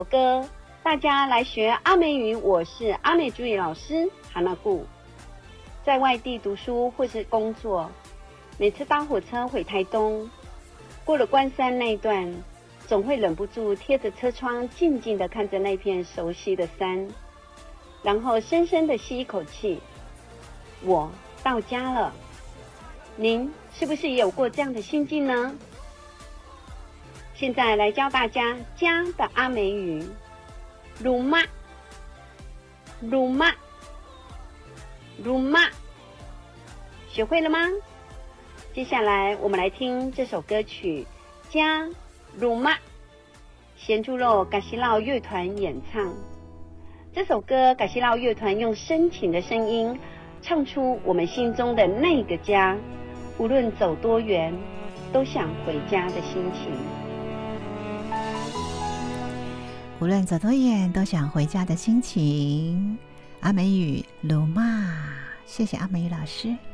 歌，大家来学阿美语。我是阿美主语老师哈娜固。在外地读书或是工作，每次搭火车回台东，过了关山那一段，总会忍不住贴着车窗，静静地看着那片熟悉的山，然后深深地吸一口气，我到家了。您是不是也有过这样的心境呢？现在来教大家家的阿美语。rumah rumah rumah， 学会了吗？接下来我们来听这首歌曲《家 rumah》，咸猪肉嘎西烙乐团演唱。这首歌嘎西烙乐团用深情的声音唱出我们心中的那个家，无论走多远都想回家的心情。 无论走多远都想回家的心情。阿美语鲁玛，谢谢阿美语老师。